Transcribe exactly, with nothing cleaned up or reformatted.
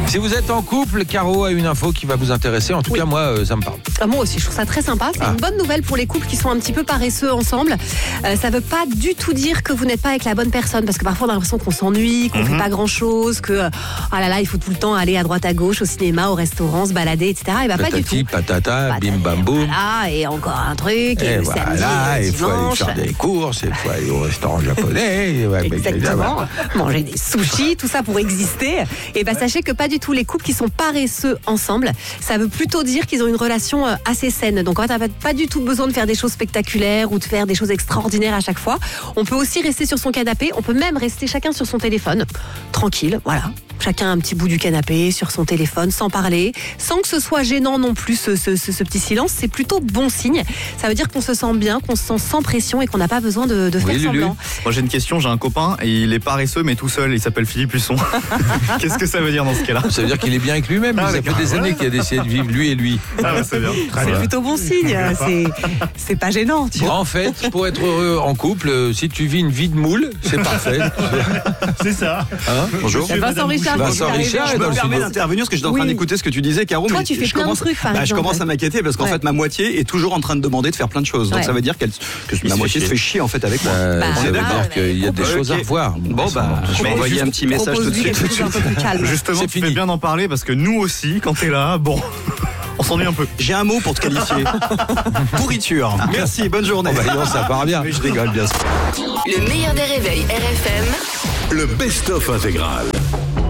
Si vous êtes en couple, Caro a une info qui va vous intéresser. En tout Oui. cas, moi, euh, ça me parle. Ah, moi aussi, je trouve ça très sympa. C'est Ah. une bonne nouvelle pour les couples qui sont un petit peu paresseux ensemble. Euh, ça veut pas du tout dire que vous n'êtes pas avec la bonne personne, parce que parfois on a l'impression qu'on s'ennuie, qu'on Mhm. fait pas grand chose, que euh, ah là là, il faut tout le temps aller à droite à gauche, au cinéma, au restaurant, se balader, et cetera. Et bah pas du Patati, tout. patata, Patati, bim bam boum. Voilà, et encore un truc, et, Et le voilà, samedi, le il faut aller dimanche. faire des courses, il faut aller au restaurant japonais. et ouais, mais- Exactement. Manger des sushis, tout ça pour exister. Et bah sachez que pas du tout les couples qui sont paresseux ensemble. Ça veut plutôt dire qu'ils ont une relation euh, assez saine. Donc en fait, t'as pas du tout besoin de faire des choses spectaculaires ou de faire des choses extraordinaires à chaque fois. On peut aussi rester sur son canapé. On peut même rester chacun sur son téléphone, tranquille. Voilà. Chacun un petit bout du canapé, sur son téléphone, sans parler, sans que ce soit gênant non plus ce, ce, ce, ce petit silence. C'est plutôt bon signe. Ça veut dire qu'on se sent bien, qu'on se sent sans pression et qu'on n'a pas besoin de, de Oui, faire Lulu. semblant. Moi j'ai une question, j'ai un copain et il est paresseux mais tout seul, il s'appelle Philippe Husson. Qu'est-ce que ça veut dire dans ce cas-là? Ça veut dire qu'il est bien avec lui-même. Ah, ça fait d'accord. des années qu'il a décidé de vivre lui et lui. Ah ouais, c'est bien. C'est plutôt bon signe. C'est, c'est pas gênant, tu vois. En fait, pour être heureux en couple, euh, si tu vis une vie de moule, c'est parfait. C'est ça. Hein Bonjour. Monsieur, Vincent Madame Richard, Vincent qui est arrivé. Richard Je est dans me le permets studio. d'intervenir parce que j'étais en train Oui. d'écouter ce que tu disais, Caro. Toi, mais tu fais je plein de commence, trucs, par bah, je exemple. commence à m'inquiéter parce qu'en Ouais. fait, ma moitié est toujours en train de demander de faire plein de choses. Donc Ouais. ça veut dire qu'elle, que Il ma se moitié fait se fait chier en fait avec moi. Euh, Bah, ça veut bah, dire ouais. qu'il y a des Ok. choses à revoir. Bon, bah, je vais Mais envoyer juste un petit message tout de Propose-lui suite. quelque chose un peu plus calme. Justement, C'est tu fini. fais bien d'en parler parce que nous aussi, quand t'es là, bon, on s'ennuie un peu. J'ai un mot pour te qualifier. Pourriture. Merci, bonne journée. Oh, bah, dis donc, ça part bien. Oui, je rigole, bien sûr. Le meilleur des réveils R F M. Le best-of intégral.